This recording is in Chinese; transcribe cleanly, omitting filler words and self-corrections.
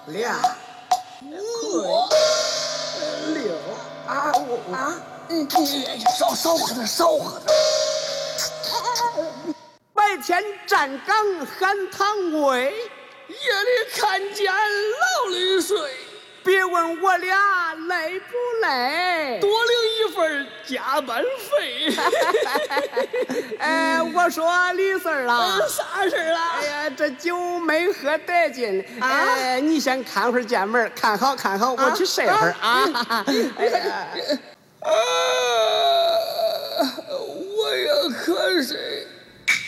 2、5、6 少喝点。 白天站岗喊堂尾， 夜里看见老里睡。 别问我俩累不累， 多领一份加班费。 我说李四啊， 啥事啊？ 哎呀，这酒没喝得劲啊！你先看会儿见门，看好，我去睡会儿啊！哎呀。